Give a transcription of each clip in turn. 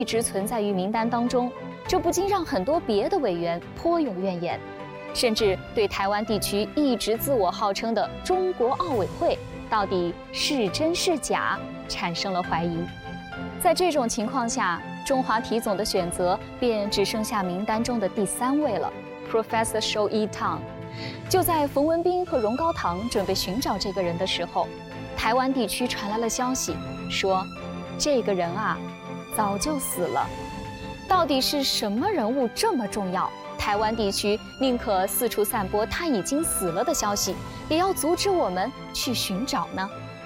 一直存在于名单当中，这不禁让很多别的委员颇有怨言，甚至对台湾地区一直自我号称的中国奥委会到底是真是假产生了怀疑。在这种情况下，中华体总的选择便只剩下名单中的第3位了 ，Professor Shou Yitang。就在冯文彬和荣高堂准备寻找这个人的时候，台湾地区传来了消息，说这个人啊早就死了。到底是什么人物这么重要？台湾地区宁可四处散播他已经死了的消息，也要阻止我们去寻找呢？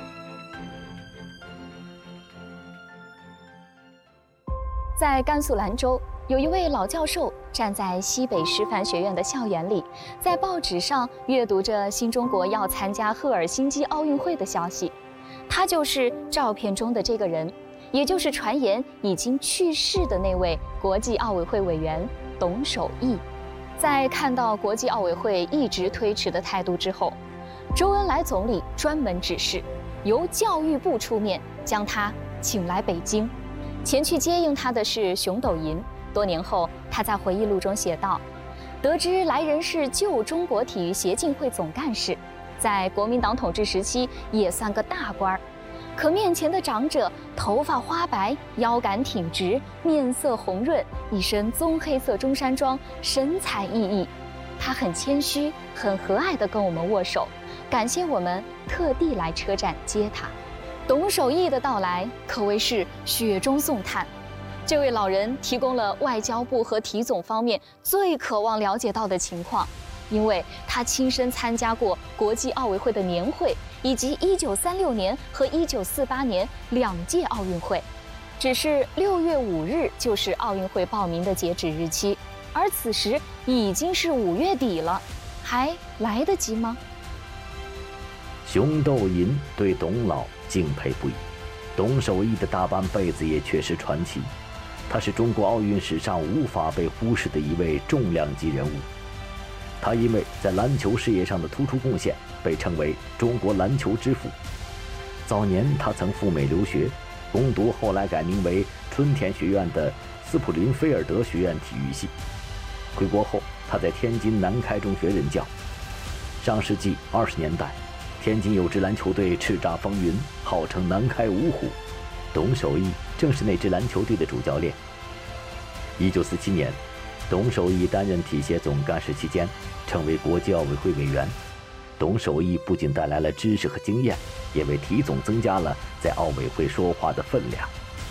在甘肃兰州，有一位老教授站在西北师范学院的校园里，在报纸上阅读着新中国要参加赫尔辛基奥运会的消息。他就是照片中的这个人，也就是传言已经去世的那位国际奥委会委员董守义。在看到国际奥委会一直推迟的态度之后，周恩来总理专门指示，由教育部出面将他请来北京。前去接应他的是熊斗银。多年后，他在回忆录中写道：“得知来人是旧中国体育协进会总干事，在国民党统治时期也算个大官儿。可面前的长者头发花白，腰杆挺直，面色红润，一身棕黑色中山装，神采奕奕。他很谦虚，很和蔼地跟我们握手，感谢我们特地来车站接他。”董守义的到来可谓是雪中送炭。这位老人提供了外交部和体总方面最渴望了解到的情况，因为他亲身参加过国际奥委会的年会，以及1936年和1948年2届奥运会。只是6月5日就是奥运会报名的截止日期，而此时已经是5月底了，还来得及吗？ 熊斗银对董老敬佩不已，董守义的大半辈子也确实传奇。他是中国奥运史上无法被忽视的一位重量级人物。他因为在篮球事业上的突出贡献，被称为中国篮球之父。早年他曾赴美留学，攻读后来改名为春田学院的斯普林菲尔德学院体育系。回国后，他在天津南开中学任教。上世纪20年代，天津有支篮球队叱咤风云，号称南开五虎。董守义正是那支篮球队的主教练。1947年，董守义担任体协总干事期间，成为国际奥委会委员。董守义不仅带来了知识和经验，也为体总增加了在奥委会说话的分量。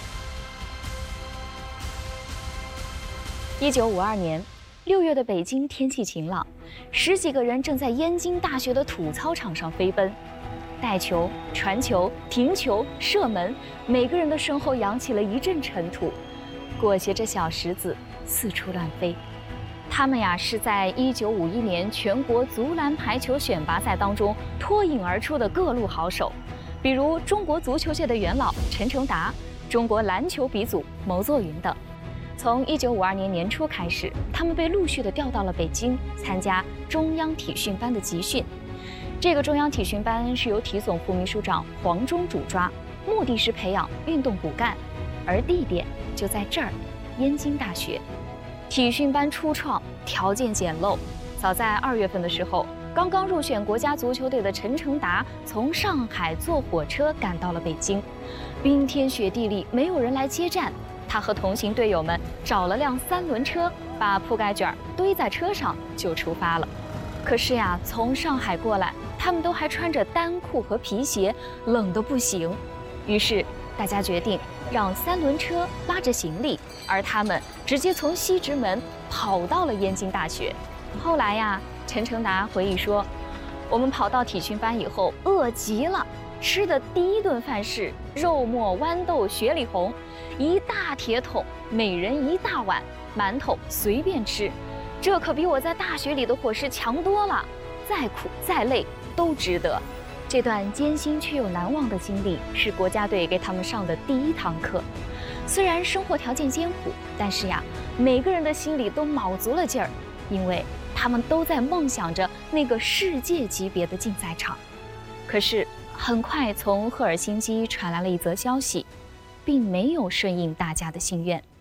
1952年6月的北京天气晴朗，10几个人正在燕京大学的土操场上飞奔，带球、传球、停球、射门，每个人的身后扬起了一阵尘土，裹挟着小石子四处乱飞。他们呀，是在1951年全国足篮排球选拔赛当中脱颖而出的各路好手，比如中国足球界的元老陈成达，中国篮球鼻祖牟作云等。从1952年年初开始，他们被陆续地调到了北京，参加中央体训班的集训。这个中央体训班是由体总副秘书长黄忠主抓，目的是培养运动骨干，而地点就在这儿，燕京大学。体训班初创，条件简陋。早在2月份的时候，刚刚入选国家足球队的陈成达从上海坐火车赶到了北京，冰天雪地里没有人来接站，他和同行队友们找了辆3轮车，把铺盖卷堆在车上就出发了。可是呀，从上海过来，他们都还穿着单裤和皮鞋，冷得不行。于是大家决定让3轮车拉着行李，而他们直接从西直门跑到了燕京大学。后来呀，陈成达回忆说，我们跑到体训班以后饿极了，吃的第一顿饭是肉末豌豆雪里红，1大铁桶，每人1大碗，馒头随便吃，这可比我在大学里的伙食强多了，再苦再累都值得。这段艰辛却又难忘的经历是国家队给他们上的第1堂课。虽然生活条件艰苦，但是呀，每个人的心里都卯足了劲儿，因为他们都在梦想着那个世界级别的竞赛场。可是很快从赫尔辛基传来了一则消息，并没有顺应大家的心愿。